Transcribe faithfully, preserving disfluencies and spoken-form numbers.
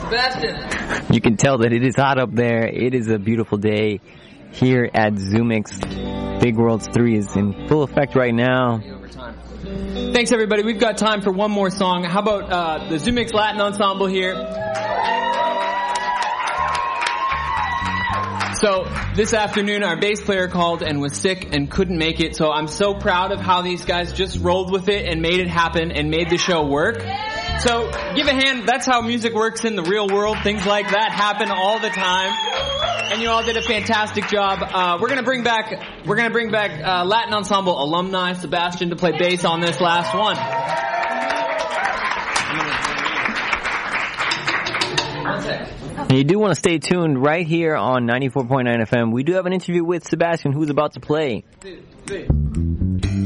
Sebastian. You can tell that it is hot up there. It is a beautiful day here at ZoomX. Big Worlds three is in full effect right now. Thanks, everybody. We've got time for one more song. How about uh, the ZoomX Latin Ensemble here? So this afternoon, our bass player called and was sick and couldn't make it. So I'm so proud of how these guys just rolled with it and made it happen and made the show work. So give a hand. That's how music works in the real world. Things like that happen all the time. And you all did a fantastic job. Uh, we're gonna bring back, we're gonna bring back uh, Latin Ensemble alumni Sebastian to play bass on this last one. One sec. And you do want to stay tuned right here on ninety-four point nine F M. We do have an interview with Sebastian, who's about to play.